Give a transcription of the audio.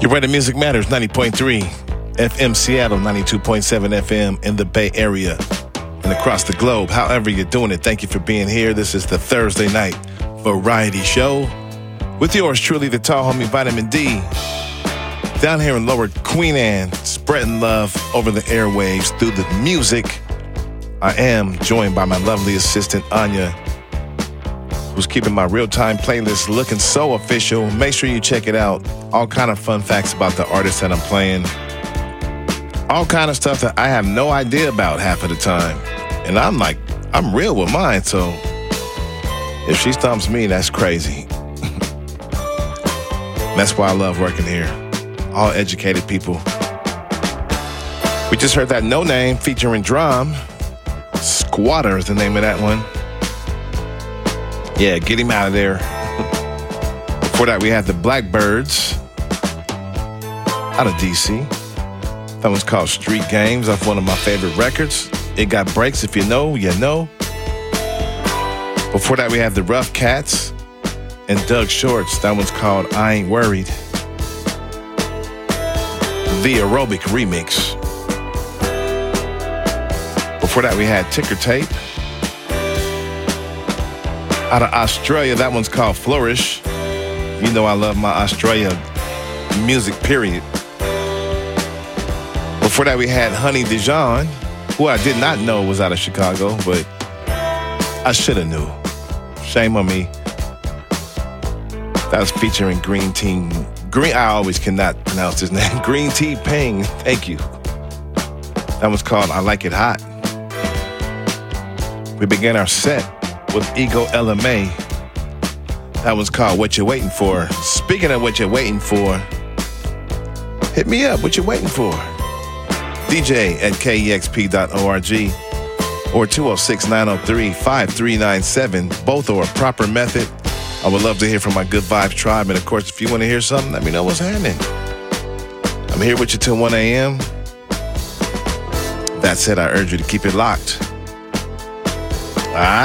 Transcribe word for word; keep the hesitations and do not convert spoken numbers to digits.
You're right at Music Matters, ninety point three F M Seattle, ninety-two point seven F M in the Bay Area and across the globe. However you're doing it, thank you for being here. This is the Thursday night variety show with yours truly, the tall homie Vitamin D, down here in Lower Queen Anne, spreading love over the airwaves through the music. I am joined by my lovely assistant, Anya, who's keeping my real-time playlist looking so official. Make sure you check it out. All kind of fun facts about the artists that I'm playing. All kind of stuff that I have no idea about half of the time. And I'm like, I'm real with mine, so if she stumps me, that's crazy. That's why I love working here. All educated people. We just heard that No Name featuring Drum. Squatter is the name of that one. Yeah, get him out of there. Before that, we had the Blackbirds out of D C. That one's called Street Games, off one of my favorite records. It Got Breaks. If you know, you know. Before that, we had the Rough Cats and Doug Shorts. That one's called I Ain't Worried. The Aerobic Remix. Before that, we had Ticker Tape out of Australia. That one's called Flourish. You know I love my Australia music, period. Before that, we had Honey Dijon, who I did not know was out of Chicago, but I should have knew. Shame on me. That was featuring Green Tea. Green, I always cannot pronounce his name. Green Tea Ping. Thank you. That was called I Like It Hot. We began our set with Ego L M A. That was called What You Waiting For. Speaking of what you're waiting for, hit me up. What you waiting for? D J at K E X P dot org or two oh six, nine oh three, five three nine seven. Both are a proper method. I would love to hear from my Good Vibes tribe. And of course, if you want to hear something, let me know what's happening. I'm here with you till one a.m. That said, I urge you to keep it locked. All right.